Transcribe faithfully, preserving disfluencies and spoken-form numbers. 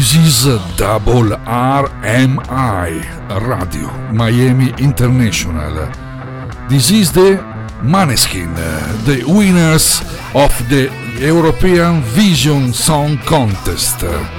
This is Double R M I, Radio Miami International. This is the Maneskin, the winners of the European Vision Song Contest.